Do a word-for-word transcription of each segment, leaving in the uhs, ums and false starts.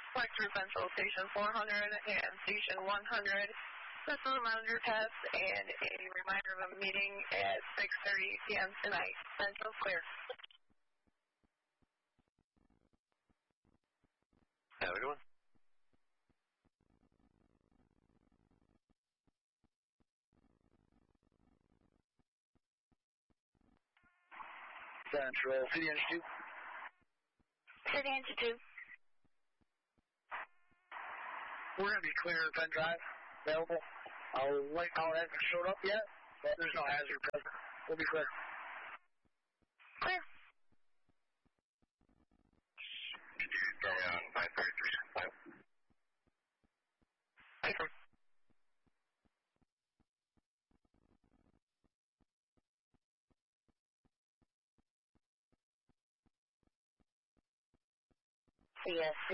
Lecture Central Station four hundred and Station one hundred. This is a monitor test and a reminder of a meeting at six thirty p m tonight. Central clear. Have a good one. Central, City Institute. City Institute. We're going to be clear pen drive available. I'll wait call it hasn't showed up yet, but there's no hazard present. We'll be clear. Clear. Going on five thirty-three. Thank you. C S C.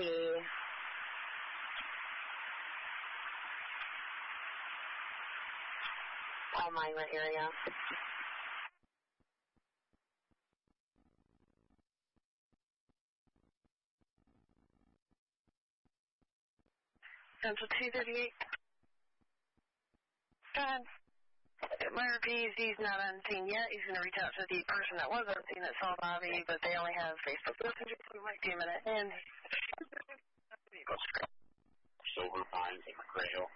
Palmyra area. Central two thirty-eight. Go ahead. Myra P, he's not on scene yet. He's going to reach out to the person that was on scene that saw Bobby, but they only have Facebook Messenger, so we might be a minute. And Silver Pines and McRae Hill.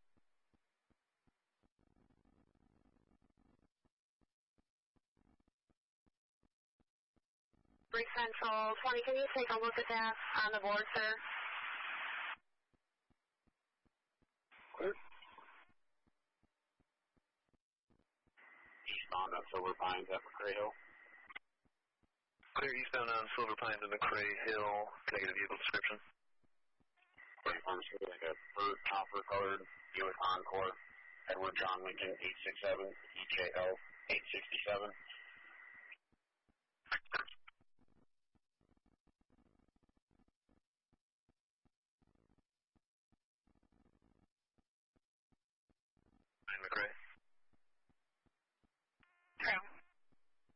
Brick Central twenty, can you take a look at that on the board, sir? Clear. Eastbound on Silver Pines at McRae Hill. Clear eastbound on Silver Pines and McRae Hill. Can I get a vehicle description? Right farm street, like a bird copper colored Buick Encore, Edward John Lincoln eight six seven, E J L eight sixty-seven. And McRae.